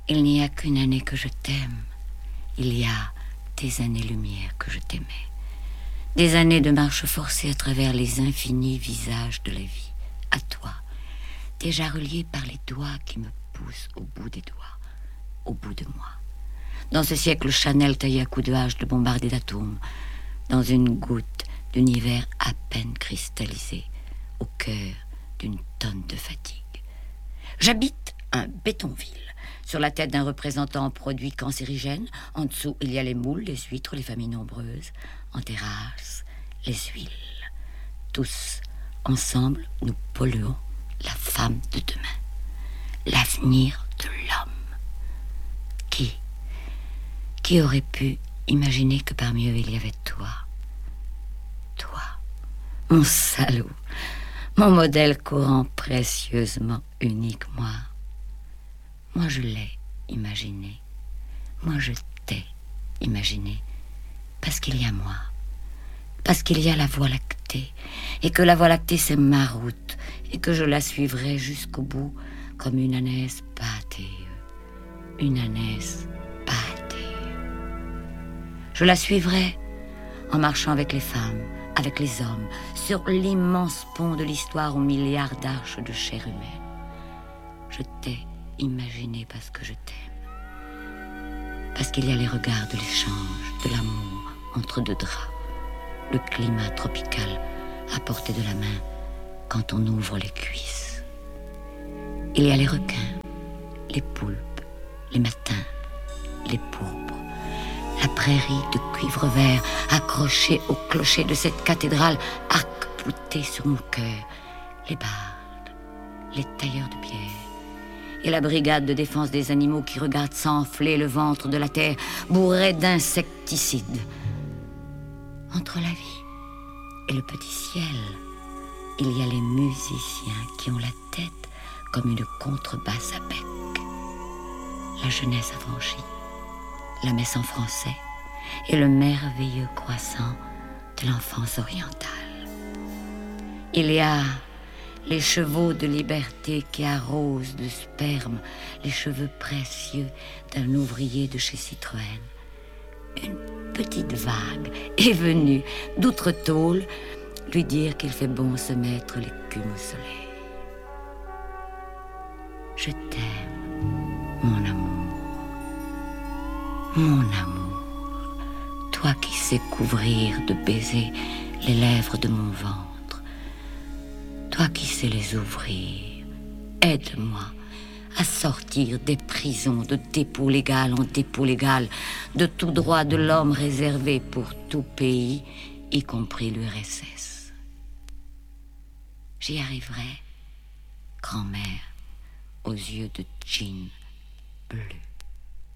Il n'y a qu'une année que je t'aime. Il y a des années-lumière que je t'aimais. Des années de marche forcée à travers les infinis visages de la vie. À toi, déjà relié par les doigts qui me poussent au bout des doigts, au bout de moi. Dans ce siècle, Chanel taillé à coups de hache de bombarder d'atomes. Dans une goutte d'univers à peine cristallisé, au cœur d'une tonne de fatigue. J'habite un bétonville. Sur la tête d'un représentant en produits cancérigènes, en dessous, il y a les moules, les huîtres, les familles nombreuses. En terrasse, les huiles. Tous, ensemble, nous polluons la femme de demain. L'avenir de l'homme. Qui aurait pu imaginer que parmi eux, il y avait toi? Toi, mon salaud, mon modèle courant précieusement unique, moi. Moi, je l'ai imaginé. Moi, je t'ai imaginé. Parce qu'il y a moi. Parce qu'il y a la Voie lactée. Et que la Voie lactée, c'est ma route. Et que je la suivrai jusqu'au bout comme une ânesse pâtée. Une ânesse pâtée. Je la suivrai en marchant avec les femmes, avec les hommes, sur l'immense pont de l'histoire aux milliards d'arches de chair humaine. Je t'ai imaginé parce que je t'aime. Parce qu'il y a les regards de l'échange, de l'amour entre deux draps. Le climat tropical à portée de la main quand on ouvre les cuisses. Il y a les requins, les poulpes, les matins, les pourpres. La prairie de cuivre vert accrochée au clocher de cette cathédrale arc-boutée sur mon cœur. Les bardes, les tailleurs de pierre. Et la brigade de défense des animaux qui regarde s'enfler le ventre de la terre bourré d'insecticides. Entre la vie et le petit ciel, il y a les musiciens qui ont la tête comme une contrebasse à bec. La jeunesse affranchie, la messe en français et le merveilleux croissant de l'enfance orientale. Il y a les chevaux de liberté qui arrosent de sperme les cheveux précieux d'un ouvrier de chez Citroën. Une petite vague est venue d'outre-tôle lui dire qu'il fait bon se mettre l'écume au soleil. Je t'aime, mon amour. Mon amour, toi qui sais couvrir de baisers les lèvres de mon ventre, toi qui sais les ouvrir, aide-moi à sortir des prisons de dépôt légal en dépôt légal, de tout droit de l'homme réservé pour tout pays, y compris l'URSS. J'y arriverai, grand-mère, aux yeux de jean bleu.